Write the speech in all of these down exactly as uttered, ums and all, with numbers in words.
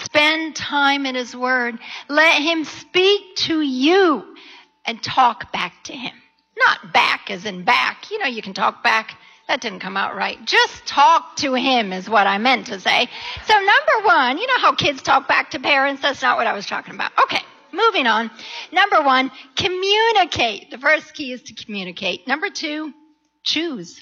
Spend time in his word. Let him speak to you and talk back to him. Not back as in back. You know, you can talk back. That didn't come out right. Just talk to him is what I meant to say. So number one, you know how kids talk back to parents? That's not what I was talking about. Okay, moving on. Number one, communicate. The first key is to communicate. Number two, choose.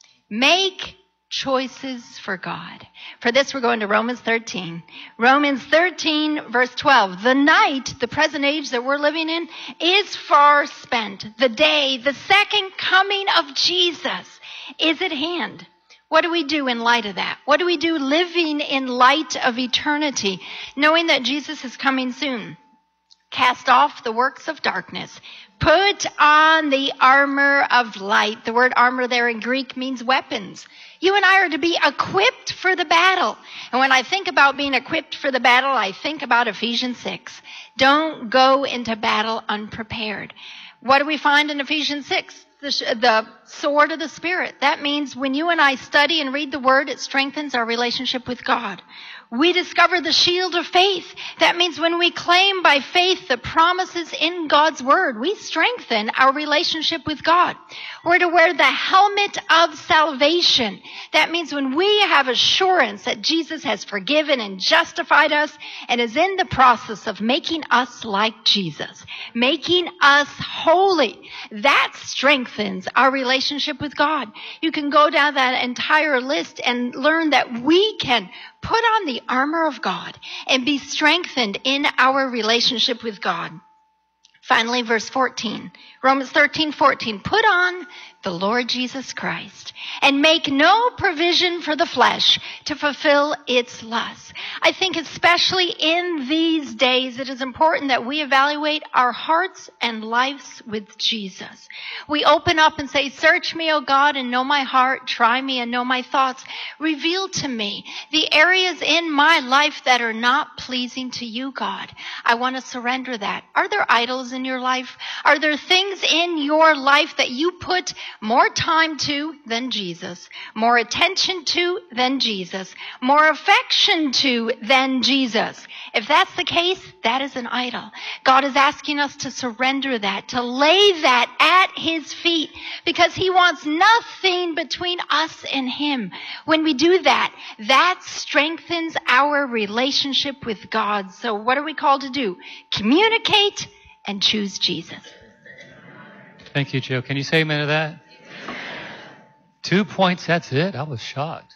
Make choices for God. For this, we're going to Romans thirteen. Romans thirteen, verse twelve. The night, the present age that we're living in, is far spent. The day, the second coming of Jesus is at hand. What do we do in light of that? What do we do living in light of eternity, knowing that Jesus is coming soon? Cast off the works of darkness. Put on the armor of light. The word armor there in Greek means weapons. You and I are to be equipped for the battle. And when I think about being equipped for the battle, I think about Ephesians six. Don't go into battle unprepared. What do we find in Ephesians six? The, the sword of the Spirit. That means when you and I study and read the Word, it strengthens our relationship with God. We discover the shield of faith. That means when we claim by faith the promises in God's Word, we strengthen our relationship with God. We're to wear the helmet of salvation. That means when we have assurance that Jesus has forgiven and justified us and is in the process of making us like Jesus, making us holy, that strengthens our relationship with God. You can go down that entire list and learn that we can put on the armor of God and be strengthened in our relationship with God. Finally, verse fourteen, Romans thirteen, fourteen, put on the Lord Jesus Christ and make no provision for the flesh to fulfill its lusts. I think especially in these days, it is important that we evaluate our hearts and lives with Jesus. We open up and say, search me, O God, and know my heart. Try me and know my thoughts. Reveal to me the areas in my life that are not pleasing to you, God. I want to surrender that. Are there idols in your life? Are there things in your life that you put more time to than Jesus, more attention to than Jesus, more affection to than Jesus? If that's the case, that is an idol. God is asking us to surrender that, to lay that at his feet, because he wants nothing between us and him. When we do that, that strengthens our relationship with God. So what are we called to do? Communicate and choose Jesus. Thank you, Joe. Can you say amen to that? Two points, that's it. I was shocked.